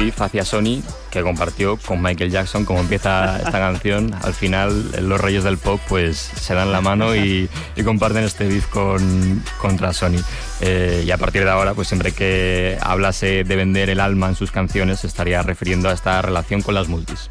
beef hacia Sony que compartió con Michael Jackson. Como empieza esta canción, al final los reyes del pop pues se dan la mano y comparten este beef contra Sony. Y a partir de ahora, pues siempre que hablase de vender el alma en sus canciones, se estaría refiriendo a esta relación con las multis.